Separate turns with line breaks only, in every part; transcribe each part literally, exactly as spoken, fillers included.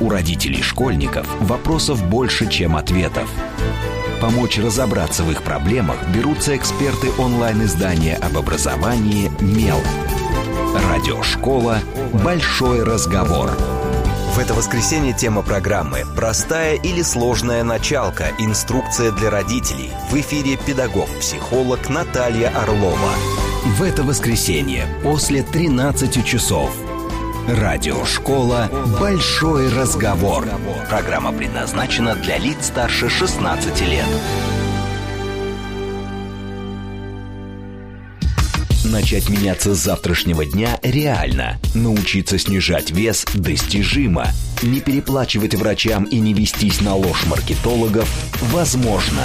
У родителей школьников вопросов больше, чем ответов. Помочь разобраться в их проблемах берутся эксперты онлайн-издания об образовании «Мел». Радиошкола «Большой разговор». В это воскресенье тема программы «Простая или сложная началка. Инструкция для родителей». В эфире педагог-психолог Наталья Орлова. В это воскресенье после тринадцати часов. Радиошкола «Большой разговор». Программа предназначена для лиц старше шестнадцати лет. Начать меняться с завтрашнего дня реально. Научиться снижать вес достижимо. Не переплачивать врачам и не вестись на ложь маркетологов возможно.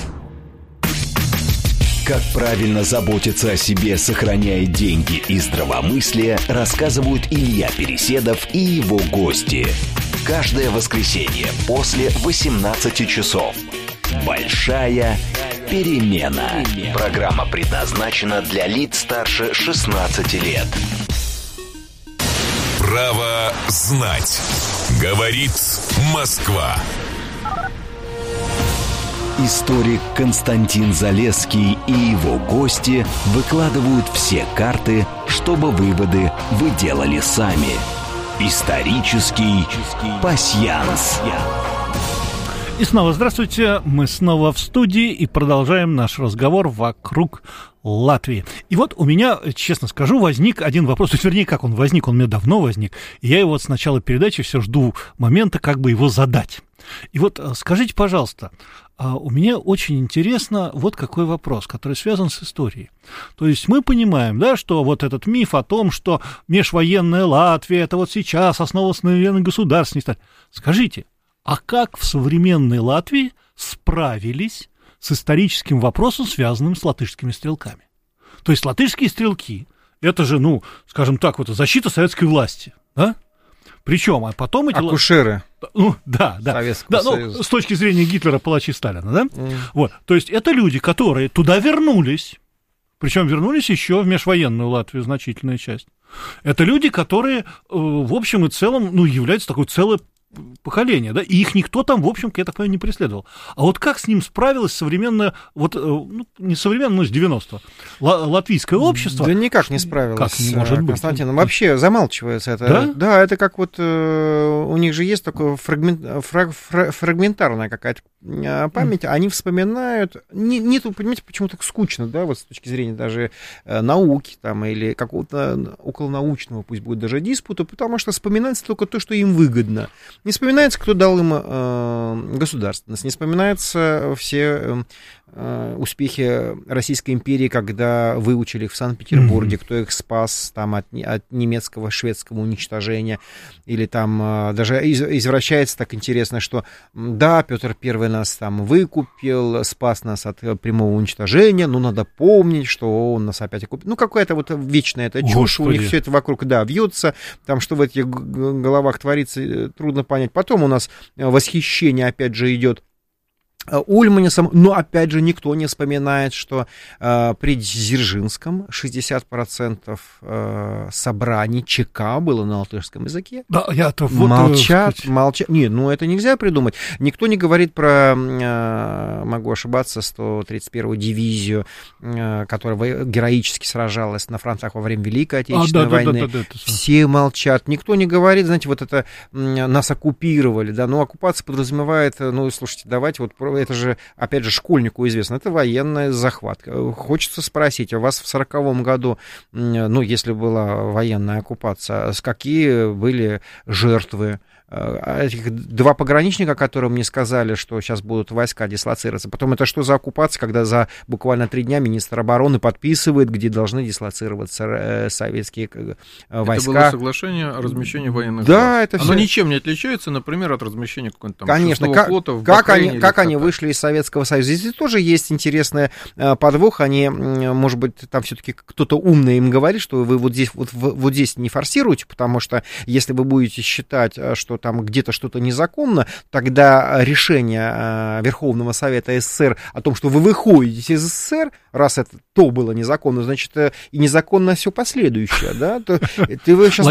Как правильно заботиться о себе, сохраняя деньги и здравомыслие, рассказывают Илья Переседов и его гости. Каждое воскресенье после восемнадцати часов. Большая перемена. Программа предназначена для лиц старше шестнадцати лет.
Право знать. Говорит Москва.
Историк Константин Залесский и его гости выкладывают все карты, чтобы выводы вы делали сами. Исторический пасьянс.
И снова здравствуйте, мы снова в студии и продолжаем наш разговор вокруг Латвии. И вот у меня, честно скажу, возник один вопрос, то есть, вернее, как он возник, он у меня давно возник, и я его вот с начала передачи все жду момента, как бы его задать. И вот скажите, пожалуйста, у меня очень интересно вот какой вопрос, который связан с историей. То есть мы понимаем, да, что вот этот миф о том, что межвоенная Латвия, это вот сейчас основа современной государственности. Скажите, а как в современной Латвии справились с историческим вопросом, связанным с латышскими стрелками? То есть латышские стрелки, это же, ну, скажем так, вот защита советской власти, да? Причем, а потом эти...
Акушеры.
Ну, да, да.
Советского
да,
Союза.
Ну, с точки зрения Гитлера, палачи Сталина, да?
Mm.
Вот, то есть это люди, которые туда вернулись, причем вернулись еще в межвоенную Латвию, значительная часть. Это люди, которые, в общем и целом, ну, являются такой целой поколения, да, и их никто там, в общем, я так понимаю, не преследовал. А вот как с ним справилась современная, вот, ну, не современная, но с девяностого, латвийское общество?
Да никак не справилось,
как не может быть?
Константин. Вообще замалчивается это.
Да?
Да, это как вот, у них же есть такое фрагмент, фраг, фрагментарная какая-то память, они вспоминают, не, нету, понимаете, почему-то скучно, да, вот с точки зрения даже науки там, или какого-то околонаучного, пусть будет даже диспута, потому что вспоминается только то, что им выгодно. Не вспоминается, кто дал им э, государственность, не вспоминаются все э, успехи Российской империи, когда выучили их в Санкт-Петербурге, mm-hmm. кто их спас там, от, от немецкого, шведского уничтожения, или там э, даже из, извращается так интересно, что да, Петр Первый нас там выкупил, спас нас от прямого уничтожения, но надо помнить, что он нас опять купил. Ну, какая-то вот вечная эта чушь, у них все это вокруг, да, вьется, там, что в этих головах творится, трудно понять. Потом у нас восхищение, опять же, идет Ульманисом, но, опять же, никто не вспоминает, что э, при Дзержинском шестьдесят процентов э, собраний ЧК было на латышском языке.
Да, я-то вот...
Молчат, молчат. Нет, ну это нельзя придумать. Никто не говорит про, э, могу ошибаться, сто тридцать первую дивизию, э, которая героически сражалась на фронтах во время Великой Отечественной а, да, войны. Да, да, да, да, Все молчат. Никто не говорит, знаете, вот это э, нас оккупировали, да, ну оккупация подразумевает, ну, слушайте, давайте вот... Это же, опять же, школьнику известно, это военный захват. Хочется спросить, у вас в сороковом году, ну, если была военная оккупация, с какие были жертвы? Этих два пограничника, которые мне сказали, что сейчас будут войска дислоцироваться. Потом это что за оккупация, когда за буквально три дня министр обороны подписывает, где должны дислоцироваться советские войска.
Это было соглашение о размещении военных
да,
баз.
Это
Оно
все...
ничем не отличается, например, от размещения какого-нибудь там
Конечно,
шестого
как,
флота в
как
Бахрейне.
Они, как они вышли из Советского Союза. Здесь тоже есть интересный подвох. Они, может быть, там все-таки кто-то умный им говорит, что вы вот здесь, вот, вот здесь не форсируете, потому что если вы будете считать, что там где-то что-то незаконно, тогда решение Верховного Совета СССР о том, что вы выходите из СССР, раз это то было незаконно, значит, и незаконно все последующее, да? То, ты вы сейчас